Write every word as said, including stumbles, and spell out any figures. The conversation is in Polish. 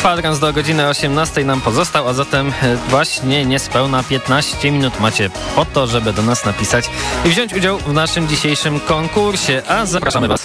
Kwadrans do godziny osiemnastej nam pozostał, a zatem właśnie niespełna piętnaście minut macie po to, żeby do nas napisać i wziąć udział w naszym dzisiejszym konkursie, a zapraszamy Was